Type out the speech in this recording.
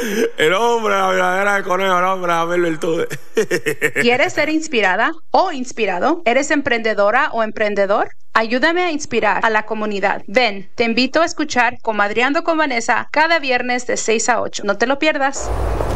El hombre, la verdadera de conejo, el hombre, a ver virtudes. ¿Quieres ser inspirada o inspirado? ¿Eres emprendedora o emprendedor? Ayúdame a inspirar a la comunidad. Ven, te invito a escuchar Comadreando con Vanessa cada viernes de 6 a 8. No te lo pierdas.